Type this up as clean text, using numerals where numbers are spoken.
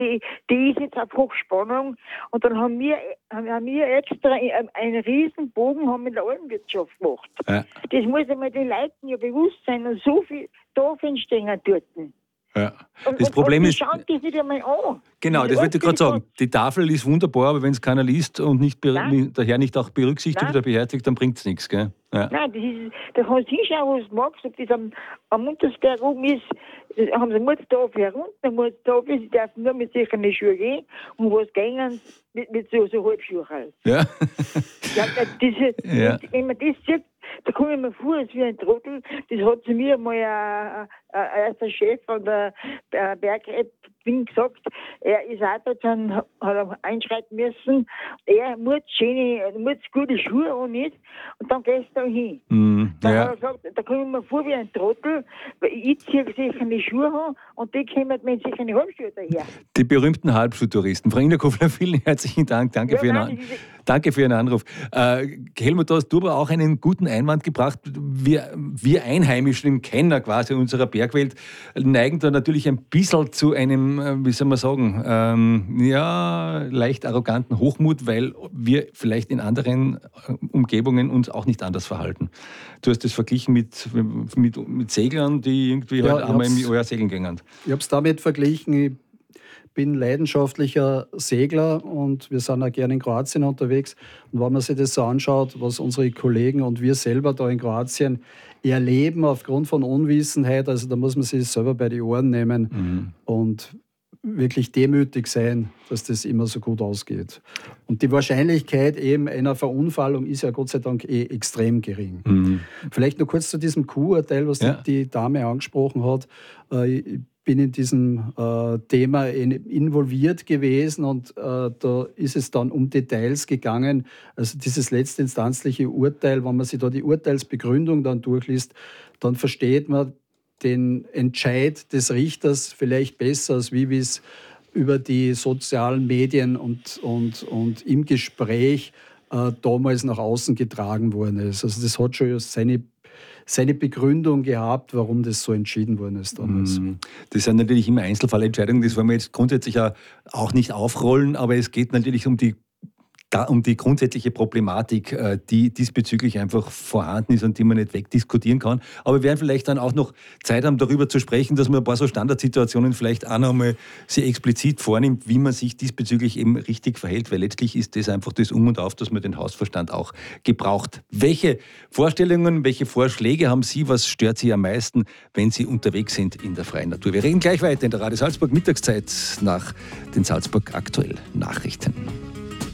die ist jetzt auf Hochspannung. Und dann haben wir extra einen riesen Bogen haben in der Alpenwirtschaft gemacht. Ja. Das muss einmal den Leuten ja bewusst sein. Und so viel Dorf entstehen dort. Ja. Das Problem ist. Schauen die sich einmal an. Genau, das wollte ich gerade sagen. Die Tafel ist wunderbar, aber wenn es keiner liest und daher nicht auch berücksichtigt oder beherzigt, dann bringt es nichts, gell? Ja. Nein, da kannst du hinschauen, was du magst. Ob das am Untersberg oben ist, haben sie Mutztafel herunter, Mutztafel, sie dürfen nur mit sicheren Schuhen gehen und was gehen mit so Halbschuhen halt. Ja. Wenn man das sieht, da komme ich mir vor, als wie ein Trottel. Das hat zu mir mal ein Chef von der Bergrettung gesagt. Er ist auch dort, hat er einschreiten müssen. Er muss gute Schuhe an nicht. Und dann gehst du da hin. Dann hat er gesagt, da komme ich mir vor wie ein Trottel, weil ich ziehe sicher eine Schuhe an und die kommen mit sicher eine Halbschuhe daher. Die berühmten Halbschuhtouristen. Frau Inderkofler, vielen herzlichen Dank. Danke für Ihren Anruf. Helmut, du hast aber auch einen guten Einwand gebracht. Wir einheimischen Kenner quasi unserer Bergwelt neigen da natürlich ein bisschen zu einem, wie soll man sagen, leicht arroganten Hochmut, weil wir vielleicht in anderen Umgebungen uns auch nicht anders verhalten. Du hast das verglichen mit Seglern, die irgendwie halt einmal im Jahr segeln gehen. Ich habe es damit verglichen. Ich bin leidenschaftlicher Segler und wir sind auch gerne in Kroatien unterwegs. Und wenn man sich das so anschaut, was unsere Kollegen und wir selber da in Kroatien erleben aufgrund von Unwissenheit, also da muss man sich selber bei die Ohren nehmen und wirklich demütig sein, dass das immer so gut ausgeht. Und die Wahrscheinlichkeit eben einer Verunfallung ist ja Gott sei Dank extrem gering. Vielleicht noch kurz zu diesem Kuhurteil, was die Dame angesprochen hat. Ich bin in diesem Thema involviert gewesen und da ist es dann um Details gegangen. Also dieses letztinstanzliche Urteil, wenn man sich da die Urteilsbegründung dann durchliest, dann versteht man den Entscheid des Richters vielleicht besser, als wie es über die sozialen Medien und im Gespräch damals nach außen getragen worden ist. Also das hat schon seine Begründung gehabt, warum das so entschieden worden ist damals. Das sind natürlich immer Einzelfallentscheidungen, das wollen wir jetzt grundsätzlich auch nicht aufrollen, aber es geht natürlich um die grundsätzliche Problematik, die diesbezüglich einfach vorhanden ist und die man nicht wegdiskutieren kann. Aber wir werden vielleicht dann auch noch Zeit haben, darüber zu sprechen, dass man ein paar so Standardsituationen vielleicht auch noch einmal sehr explizit vornimmt, wie man sich diesbezüglich eben richtig verhält, weil letztlich ist das einfach das Um und Auf, dass man den Hausverstand auch gebraucht. Welche Vorstellungen, welche Vorschläge haben Sie? Was stört Sie am meisten, wenn Sie unterwegs sind in der freien Natur? Wir reden gleich weiter in der Radio Salzburg Mittagszeit nach den Salzburg aktuell Nachrichten.